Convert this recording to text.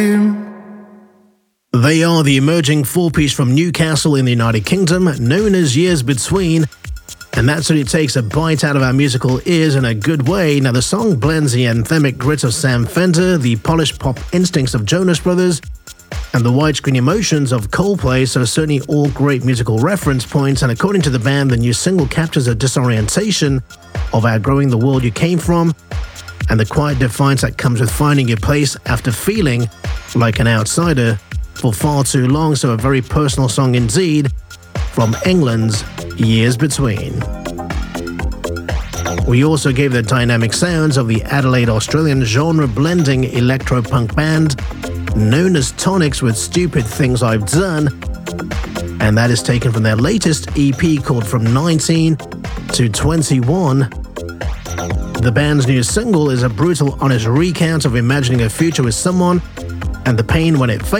They are the emerging four-piece from Newcastle in the United Kingdom, known as Years Between, and that certainly takes a bite out of our musical ears in a good way. Now, the song blends the anthemic grit of Sam Fender, the polished pop instincts of Jonas Brothers, and the widescreen emotions of Coldplay, so certainly all great musical reference points. And according to the band, the new single captures a disorientation of outgrowing the world you came from, and the quiet defiance that comes with finding your place after feeling like an outsider for far too long. So a very personal song indeed from England's Years Between. We also gave the dynamic sounds of the Adelaide Australian genre-blending electro-punk band known as Tonics with Stupid Things I've Done, and that is taken from their latest EP called From 19 to 21. The band's new single is a brutal, honest recount of imagining a future with someone and the pain when it